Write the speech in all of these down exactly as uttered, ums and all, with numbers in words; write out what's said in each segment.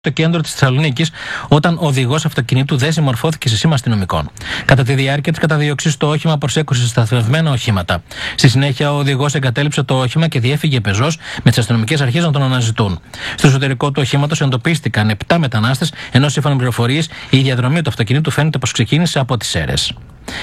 στο κέντρο της Θεσσαλονίκης, όταν ο οδηγός αυτοκινήτου δεν συμμορφώθηκε σε σήμα αστυνομικών. Κατά τη διάρκεια της καταδίωξης, το όχημα προσέκρουσε σταθμευμένα οχήματα. Στη συνέχεια, ο οδηγός εγκατέλειψε το όχημα και διέφυγε πεζός με τις αστυνομικές αρχές να τον αναζητούν. Στο εσωτερικό του οχήματος εντοπίστηκαν επτά μετανάστες, ενώ σύμφωνα με πληροφορίες η διαδρομή του αυτοκινήτου φαίνεται πως ξεκίνησε από τις Σέρρες.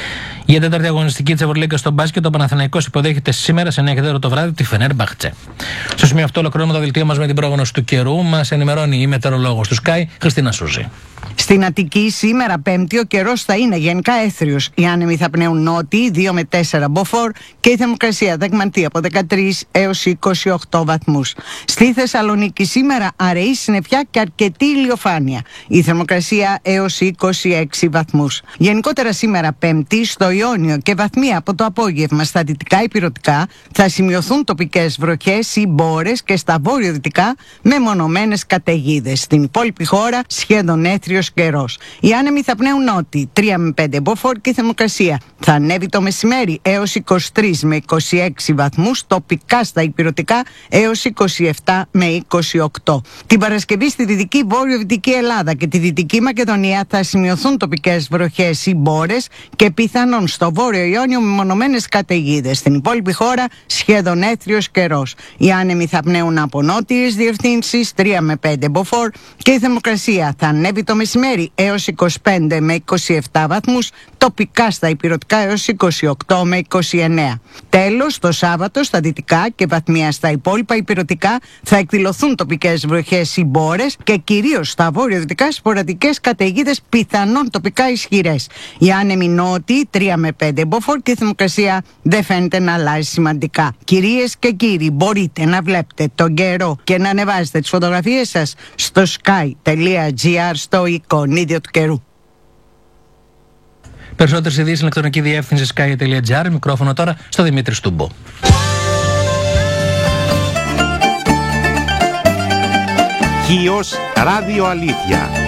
Για τέταρτη αγωνιστική της Ευρωλίγκας στο μπάσκετ, ο Παναθηναϊκός υποδέχεται σήμερα σε εννιά και τέσσερα το βράδυ τη Φενέρμπαχτσε. Στο σημείο αυτό, ολοκληρώνουμε το δελτίο μας με την πρόγνωση του καιρού. Μας ενημερώνει η μετεωρολόγος του Sky, Χριστίνα Σούζη. Στην Αττική, σήμερα Πέμπτη, ο καιρός θα είναι γενικά έθριος. Οι άνεμοι θα πνέουν νότιοι, δύο με τέσσερα μποφόρ, και η θερμοκρασία δεκμαντή από δεκατρείς έως είκοσι οκτώ βαθμούς. Στη Θεσσαλονίκη, σήμερα αραιή συννεφιά και αρκετή ηλιοφάνεια. Η θερμοκρασία έως είκοσι έξι βαθμούς. Γενικότερα, σήμερα Πέμπτη, στο Ιόνιο και βαθμία από το απόγευμα στα δυτικά ηπειρωτικά θα σημειωθούν τοπικές βροχές ή μπόρες και στα βόρειο-δυτικά μεμονωμένες καταιγίδες. Στην υπόλοιπη χώρα, σχεδόν έθριος καιρός. Οι άνεμοι θα πνέουν νότιοι, τρία με πέντε μποφόρ, και η θερμοκρασία θα ανέβει το μεσημέρι έως είκοσι τρεις με είκοσι έξι βαθμούς, τοπικά στα ηπειρωτικά έως είκοσι επτά με είκοσι οκτώ. Την Παρασκευή στη δυτική βόρειο-δυτική Ελλάδα και τη Δυτική Μακεδονία θα σημειωθούν τοπικές βροχές ή μπόρες και πιθανόν στο βόρειο Ιόνιο μεμονωμένες καταιγίδες. Στην υπόλοιπη χώρα σχεδόν έθριος καιρός. Οι άνεμοι θα πνέουν από νότιες διευθύνσεις, τρία με πέντε μποφόρ, και η θερμοκρασία θα ανέβει το μεσημέρι έως είκοσι πέντε με είκοσι επτά βαθμούς, τοπικά στα ηπειρωτικά έως είκοσι οκτώ με είκοσι εννέα. Τέλος, το Σάββατο στα δυτικά και βαθμία στα υπόλοιπα ηπειρωτικά θα εκδηλωθούν τοπικές βροχές ή μπόρες και κυρίως στα βόρειο-δυτικά σποραδικές καταιγίδες, πιθανόν τοπικά ισχυρές. Οι άνεμοι νότιοι, τρία με πέντε μποφόρ, και η θερμοκρασία δεν φαίνεται να αλλάζει σημαντικά. Κυρίες και κύριοι, μπορείτε να βλέπετε τον καιρό και να ανεβάζετε τις φωτογραφίες σας στο sky τελεία gr, στο εικονίδιο του καιρού. Περισσότερες ειδήσεις στην ηλεκτρονική διεύθυνση sky τελεία gr. Μικρόφωνο τώρα στο Δημήτρη Στούμπο. Χίος Ράδιο Αλήθεια.